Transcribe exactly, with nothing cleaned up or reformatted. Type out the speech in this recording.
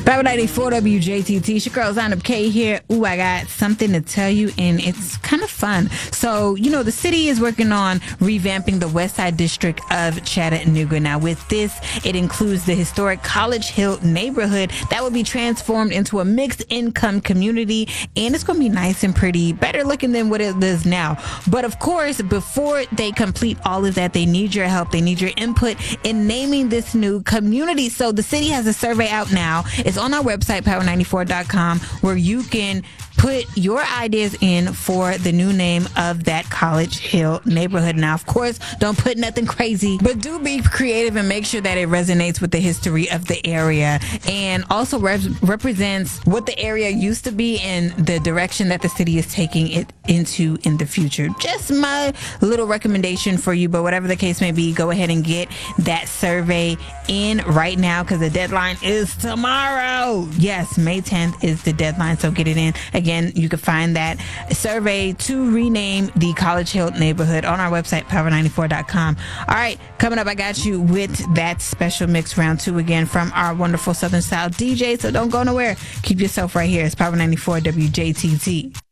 Power ninety-four W J T T. It's your girl Zainab K here. Ooh, I got something to tell you, and it's kind of fun. So, you know, the city is working on revamping the West Side District of Chattanooga. Now, with this, it includes the historic College Hill neighborhood that will be transformed into a mixed-income community, and it's going to be nice and pretty, better looking than what it is now. But, of course, before they complete all of that, they need your help. They need your input in naming this new community. So, the city has a survey out now. It's on our website, power ninety-four dot com, where you can put your ideas in for the new name of that College Hill neighborhood. Now, of course, don't put nothing crazy, but do be creative and make sure that it resonates with the history of the area and also rep- represents what the area used to be and the direction that the city is taking it into in the future. Just my little recommendation for you, but whatever the case may be, go ahead and get that survey in right now because the deadline is tomorrow. Yes, May tenth is the deadline, so get it in. Again, you can find that survey to rename the College Hill neighborhood on our website, power ninety-four dot com. All right, coming up, I got you with that special mix round two again from our wonderful Southern Style D J, so don't go nowhere. Keep yourself right here. It's Power ninety-four W J T T.